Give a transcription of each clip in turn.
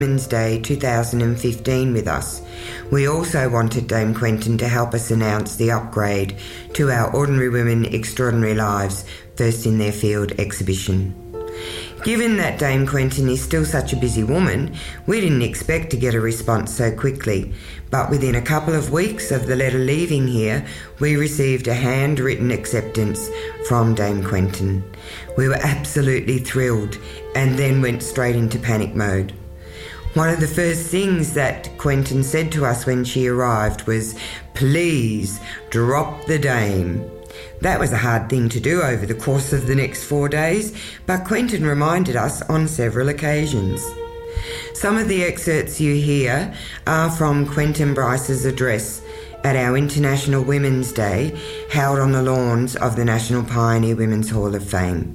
Women's Day 2015 with us. We also wanted Dame Quentin to help us announce the upgrade to our Ordinary Women Extraordinary Lives First in Their Field exhibition. Given that Dame Quentin is still such a busy woman, we didn't expect to get a response so quickly, but within a couple of weeks of the letter leaving here, we received a handwritten acceptance from Dame Quentin. We were absolutely thrilled and then went straight into panic mode. One of the first things that Quentin said to us when she arrived was, "Please drop the Dame." That was a hard thing to do over the course of the next 4 days, but Quentin reminded us on several occasions. Some of the excerpts you hear are from Quentin Bryce's address at our International Women's Day, held on the lawns of the National Pioneer Women's Hall of Fame.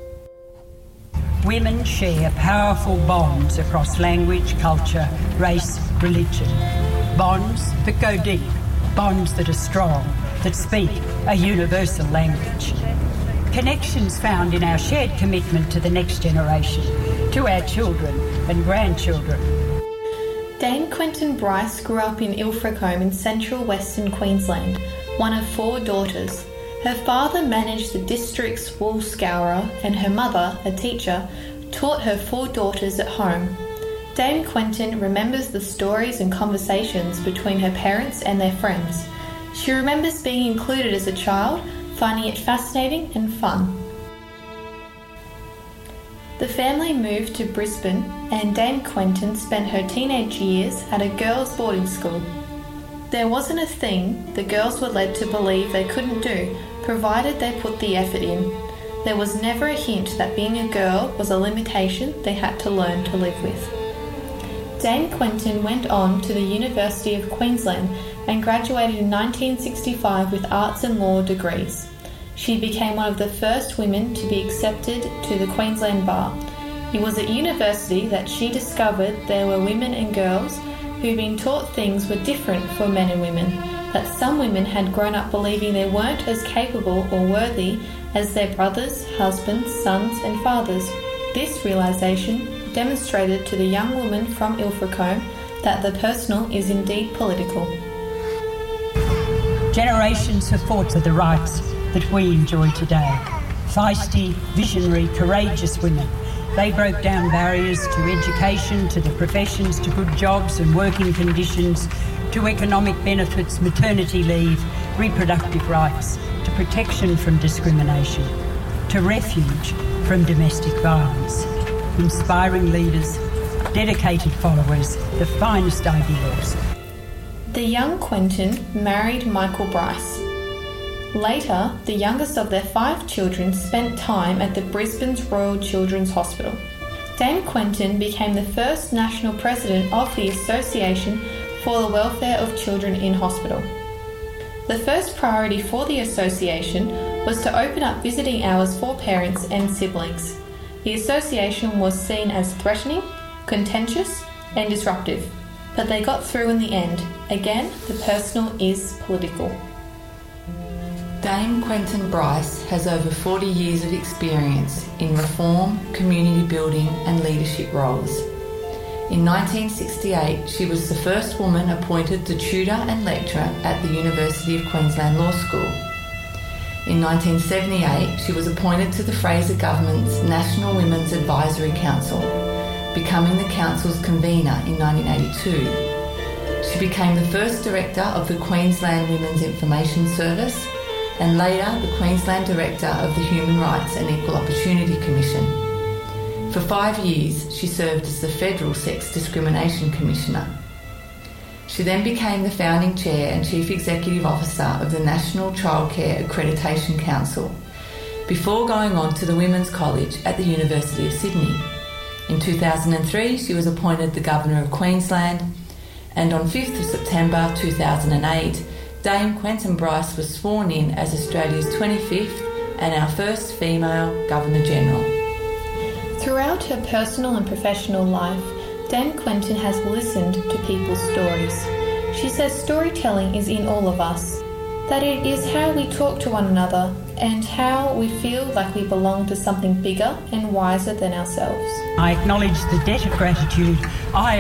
Women share powerful bonds across language, culture, race, religion. Bonds that go deep, bonds that are strong, that speak a universal language. Connections found in our shared commitment to the next generation, to our children and grandchildren. Dame Quentin Bryce grew up in Ilfracombe in central Western Queensland, one of 4 daughters. Her father managed the district's wool scourer and her mother, a teacher, taught her 4 daughters at home. Dame Quentin remembers the stories and conversations between her parents and their friends. She remembers being included as a child, finding it fascinating and fun. The family moved to Brisbane and Dame Quentin spent her teenage years at a girls' boarding school. There wasn't a thing the girls were led to believe they couldn't do, provided they put the effort in. There was never a hint that being a girl was a limitation they had to learn to live with. Dame Quentin went on to the University of Queensland and graduated in 1965 with arts and law degrees. She became one of the first women to be accepted to the Queensland Bar. It was at university that she discovered there were women and girls who'd been taught things were different for men and women, that some women had grown up believing they weren't as capable or worthy as their brothers, husbands, sons and fathers. This realisation demonstrated to the young woman from Ilfracombe that the personal is indeed political. Generations have fought for the rights that we enjoy today. Feisty, visionary, courageous women. They broke down barriers to education, to the professions, to good jobs and working conditions, to economic benefits, maternity leave, reproductive rights, to protection from discrimination, to refuge from domestic violence. Inspiring leaders, dedicated followers, the finest ideals. The young Quentin married Michael Bryce. Later, the youngest of their 5 children spent time at the Brisbane's Royal Children's Hospital. Dame Quentin became the first national president of the Association for the Welfare of Children in Hospital. The first priority for the association was to open up visiting hours for parents and siblings. The association was seen as threatening, contentious and disruptive, but they got through in the end. Again, the personal is political. Dame Quentin Bryce has over 40 years of experience in reform, community building and leadership roles. In 1968, she was the first woman appointed to tutor and lecturer at the University of Queensland Law School. In 1978, she was appointed to the Fraser Government's National Women's Advisory Council, becoming the council's convener in 1982. She became the first director of the Queensland Women's Information Service and later the Queensland Director of the Human Rights and Equal Opportunity Commission. For 5 years, she served as the Federal Sex Discrimination Commissioner. She then became the founding chair and chief executive officer of the National Childcare Accreditation Council, before going on to the Women's College at the University of Sydney. In 2003, she was appointed the Governor of Queensland, and on 5th of September 2008, Dame Quentin Bryce was sworn in as Australia's 25th and our first female Governor-General. Throughout her personal and professional life, Dame Quentin has listened to people's stories. She says storytelling is in all of us, that it is how we talk to one another and how we feel like we belong to something bigger and wiser than ourselves. I acknowledge the debt of gratitude I